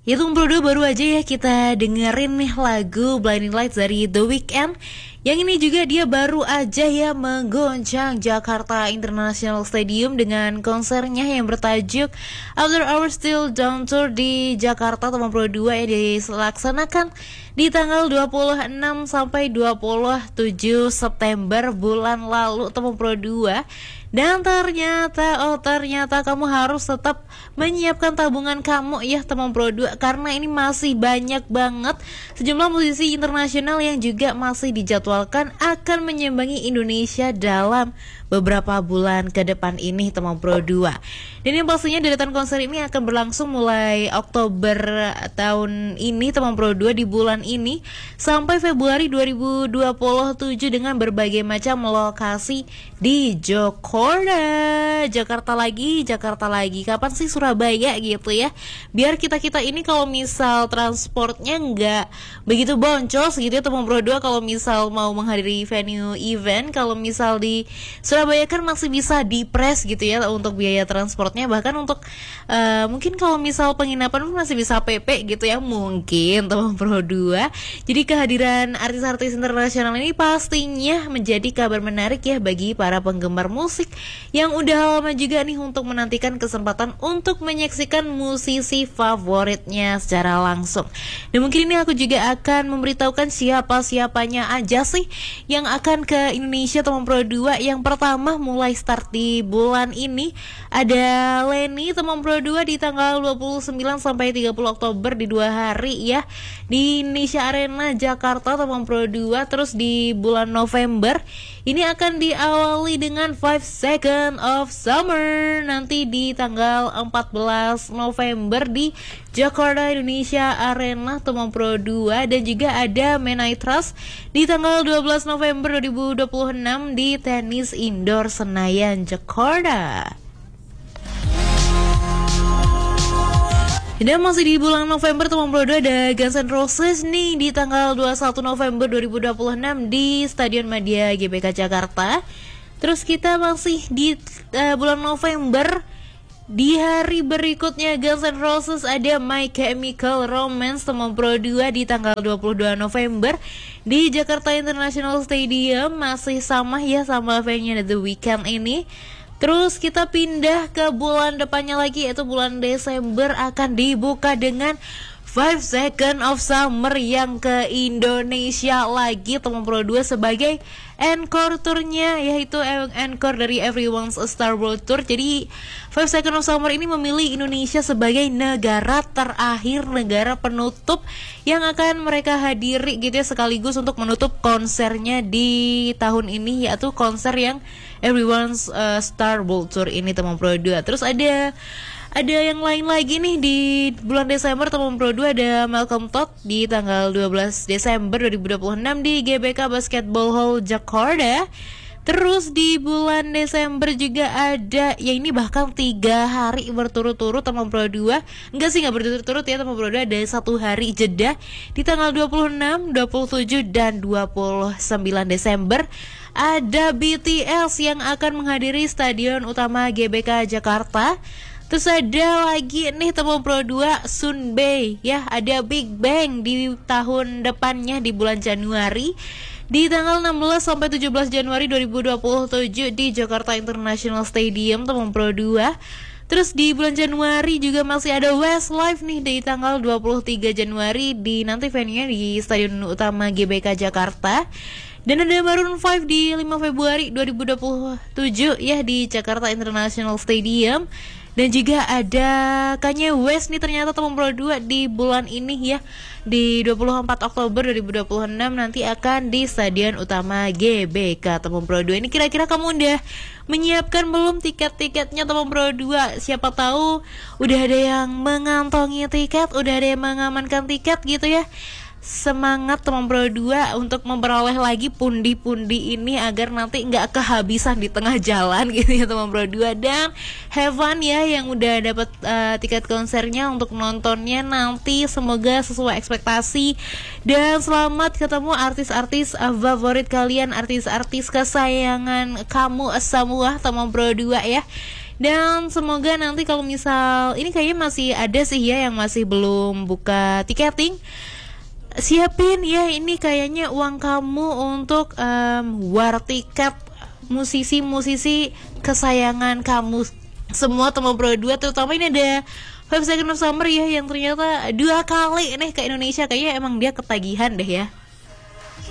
Itu berdua baru aja ya kita dengerin nih lagu Blinding Lights dari The Weeknd. Yang ini juga dia baru aja ya menggoncang Jakarta International Stadium dengan konsernya yang bertajuk After Our Still Down Tour di Jakarta teman Pro 2 yang dilaksanakan di tanggal 26 sampai 27 September bulan lalu teman Pro 2. Dan ternyata kamu harus tetap menyiapkan tabungan kamu ya teman Pro 2, karena ini masih banyak banget sejumlah musisi internasional yang juga masih dijadwalkan akan menyambangi Indonesia dalam beberapa bulan ke depan ini teman Pro 2. Dan yang pastinya deretan konser ini akan berlangsung mulai Oktober tahun ini teman Pro 2 di bulan ini sampai Februari 2027 dengan berbagai macam lokasi di Jakarta lagi. Kapan sih Surabaya gitu ya? Biar kita ini kalau misal transportnya nggak begitu boncos gitu ya teman Pro 2, kalau misal mau menghadiri venue event, kalau misal di Surabaya kan masih bisa dipres gitu ya untuk biaya transportnya, bahkan untuk mungkin kalau misal penginapan pun masih bisa PP gitu ya mungkin teman Pro 2. Jadi kehadiran artis-artis internasional ini pastinya menjadi kabar menarik ya bagi para penggemar musik yang udah lama juga nih untuk menantikan kesempatan untuk menyaksikan musisi favoritnya secara langsung. Dan mungkin ini aku juga akan memberitahukan siapa-siapanya aja sih yang akan ke Indonesia teman Pro 2. Yang pertama mulai start di bulan ini ada Leni teman Pro 2 di tanggal 29 sampai 30 Oktober di 2 hari ya di Indonesia Arena Jakarta teman Pro 2. Terus di bulan November ini akan diawali dengan 5 Seconds of Summer nanti di tanggal 14 November di Jakarta Indonesia Arena teman Pro 2. Dan juga ada Man I Trust di tanggal 12 November 2026 di Tenis Indoor Senayan Jakarta. Dan masih di bulan November teman Pro 2 ada Guns N' Roses nih di tanggal 21 November 2026 di Stadion Madia GBK Jakarta. Terus kita masih di bulan November, di hari berikutnya Guns N' Roses ada My Chemical Romance teman Pro 2 di tanggal 22 November di Jakarta International Stadium. Masih sama ya sama venue The Weeknd ini. Terus kita pindah ke bulan depannya lagi, yaitu bulan Desember akan dibuka dengan 5 Seconds of Summer yang ke Indonesia lagi teman Pro 2 sebagai encore tournya, yaitu encore dari Everyone's a Star World Tour. Jadi 5 Seconds of Summer ini memilih Indonesia sebagai negara terakhir, negara penutup yang akan mereka hadiri gitu ya, sekaligus untuk menutup konsernya di tahun ini, yaitu konser yang Everyone's Star World Tour ini teman Pro 2. Terus ada yang lain lagi nih di bulan Desember teman Pro 2 ada Malcolm Todd di tanggal 12 Desember 2026 di GBK Basketball Hall Jakarta. Terus di bulan Desember juga ada, ya ini bahkan 3 hari berturut-turut teman Pro 2. Enggak sih, enggak berturut-turut ya teman Pro 2, ada 1 hari jeda di tanggal 26, 27 dan 29 Desember. Ada BTS yang akan menghadiri Stadion Utama GBK Jakarta. Terus ada lagi nih teman Pro 2 Sunbae ya, ada Big Bang di tahun depannya di bulan Januari di tanggal 16 sampai 17 Januari 2027 di Jakarta International Stadium teman Pro 2. Terus di bulan Januari juga masih ada Westlife nih di tanggal 23 Januari di nanti venue-nya di Stadion Utama GBK Jakarta. Dan ada Maroon 5 di 5 Februari 2027 ya di Jakarta International Stadium. Dan juga ada Kanye West nih ternyata teman Pro 2 di bulan ini ya, di 24 Oktober 2026 nanti akan di Stadion Utama GBK teman Pro 2. Ini kira-kira kamu udah menyiapkan belum tiket-tiketnya teman Pro 2? Siapa tahu udah ada yang mengantongi tiket, udah ada yang mengamankan tiket gitu ya. Semangat teman Pro 2 untuk memperoleh lagi pundi-pundi ini agar nanti nggak kehabisan di tengah jalan gitu ya teman Pro 2. Dan have fun ya yang udah dapat tiket konsernya untuk nontonnya nanti, semoga sesuai ekspektasi. Dan selamat ketemu artis-artis favorit kalian, artis-artis kesayangan kamu semua teman Pro 2 ya, Dan semoga nanti kalau misal ini kayaknya masih ada sih ya yang masih belum buka tiketing, siapin ya ini kayaknya uang kamu untuk war tiket musisi-musisi kesayangan kamu semua teman Pro 2, terutama ini ada 5 Seconds of Summer ya yang ternyata 2 kali nih ke Indonesia, kayaknya emang dia ketagihan deh ya.